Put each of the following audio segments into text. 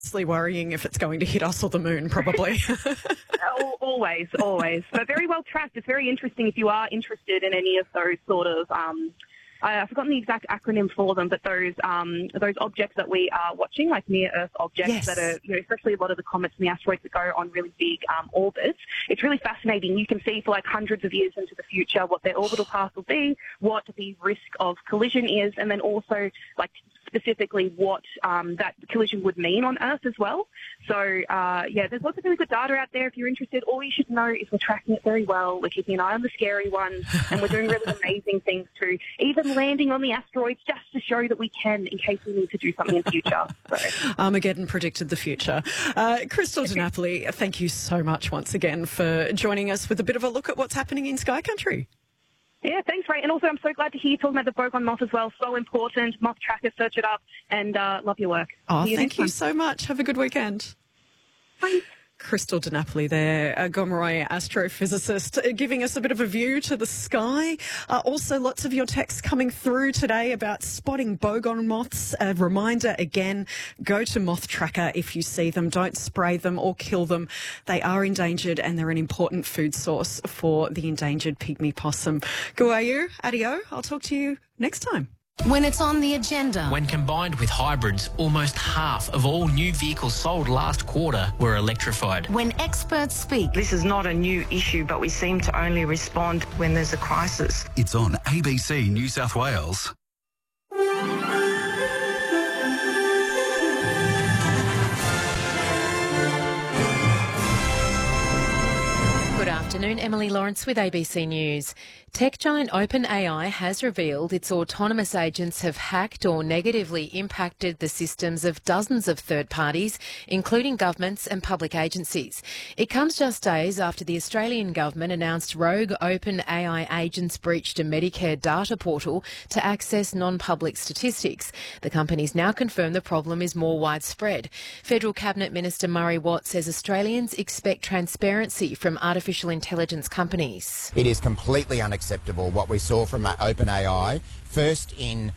Honestly worrying if it's going to hit us or the moon, probably. Always. But very well tracked. It's very interesting if you are interested in any of those sort of I've forgotten the exact acronym for them, but those objects that we are watching, like near-Earth objects that are, especially a lot of the comets and the asteroids that go on really big orbits, it's really fascinating. You can see for like hundreds of years into the future what their orbital path will be, what the risk of collision is, and then also like specifically what that collision would mean on Earth as well. So, there's lots of really good data out there if you're interested. All you should know is we're tracking it very well. We're keeping an eye on the scary ones, and we're doing really amazing things too, even landing on the asteroids just to show that we can in case we need to do something in the future. So. Armageddon predicted the future. Crystal Di Napoli, thank you so much once again for joining us with a bit of a look at what's happening in Sky Country. Yeah, thanks, Ray. And also, I'm so glad to hear you talking about the Bogon moth as well. So important. Moth tracker, search it up, and love your work. Oh, thank you so much. Have a good weekend. Bye. Crystal Di Napoli there, a Gomeroi astrophysicist, giving us a bit of a view to the sky. Also, lots of your texts coming through today about spotting Bogon moths. A reminder again, go to Moth Tracker if you see them. Don't spray them or kill them. They are endangered and they're an important food source for the endangered pygmy possum. Guayu, adio. I'll talk to you next time. When it's on the agenda. When combined with hybrids, almost half of all new vehicles sold last quarter were electrified. When experts speak. This is not a new issue, but we seem to only respond when there's a crisis. It's on ABC New South Wales. Good afternoon, Emily Lawrence with ABC News. Tech giant OpenAI has revealed its autonomous agents have hacked or negatively impacted the systems of dozens of third parties, including governments and public agencies. It comes just days after the Australian government announced rogue OpenAI agents breached a Medicare data portal to access non-public statistics. The company's now confirmed the problem is more widespread. Federal Cabinet Minister Murray Watt says Australians expect transparency from artificial intelligence companies. It is completely unacceptable what we saw from OpenAI, first in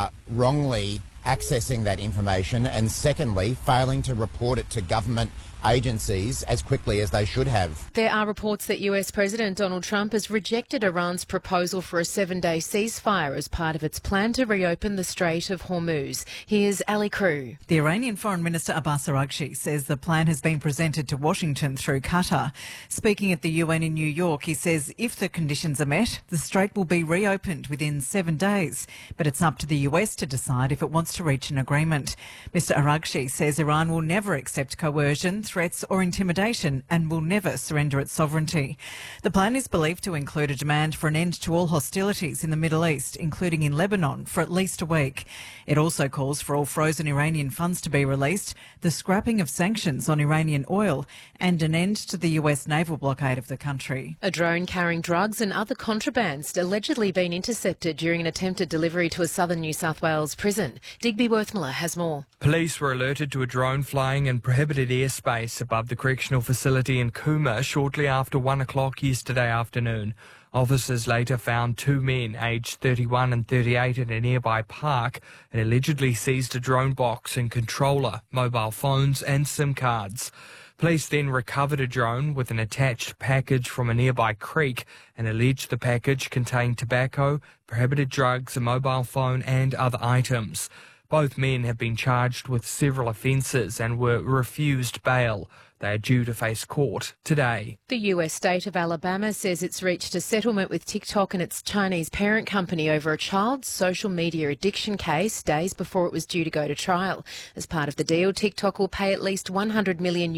wrongly accessing that information and secondly failing to report it to government agencies as quickly as they should have. There are reports that US President Donald Trump has rejected Iran's proposal for a 7-day ceasefire as part of its plan to reopen the Strait of Hormuz. Here's Ali Crew. The Iranian Foreign Minister Abbas Araghchi says the plan has been presented to Washington through Qatar. Speaking at the UN in New York, he says if the conditions are met, the strait will be reopened within 7 days. But it's up to the US to decide if it wants to reach an agreement. Mr Araghchi says Iran will never accept coercion, threats or intimidation and will never surrender its sovereignty. The plan is believed to include a demand for an end to all hostilities in the Middle East, including in Lebanon, for at least a week. It also calls for all frozen Iranian funds to be released, the scrapping of sanctions on Iranian oil and an end to the US naval blockade of the country. A drone carrying drugs and other contrabands allegedly been intercepted during an attempted delivery to a southern New South Wales prison. Digby Worthmiller has more. Police were alerted to a drone flying in prohibited airspace above the correctional facility in Cooma shortly after 1 o'clock yesterday afternoon. Officers later found two men aged 31 and 38 in a nearby park and allegedly seized a drone box and controller, mobile phones and SIM cards. Police then recovered a drone with an attached package from a nearby creek and alleged the package contained tobacco, prohibited drugs, a mobile phone and other items. Both men have been charged with several offences and were refused bail. They are due to face court today. The US state of Alabama says it's reached a settlement with TikTok and its Chinese parent company over a child's social media addiction case days before it was due to go to trial. As part of the deal, TikTok will pay at least $100 million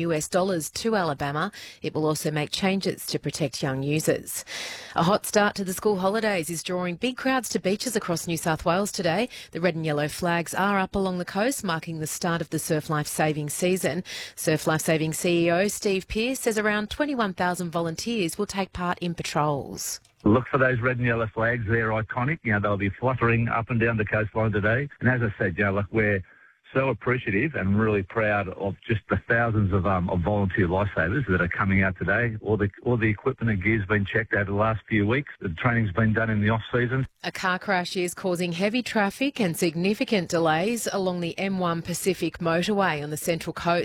to Alabama. It will also make changes to protect young users. A hot start to the school holidays is drawing big crowds to beaches across New South Wales today. The red and yellow flags are up along the coast, marking the start of the Surf Life Saving season. Surf Life Saving CEO Steve Pearce says around 21,000 volunteers will take part in patrols. Look for those red and yellow flags. They're iconic. They'll be fluttering up and down the coastline today. And as I said, we're so appreciative and really proud of just the thousands of volunteer lifesavers that are coming out today. All the equipment and gear's been checked over the last few weeks. The training's been done in the off-season. A car crash is causing heavy traffic and significant delays along the M1 Pacific motorway on the Central Coast.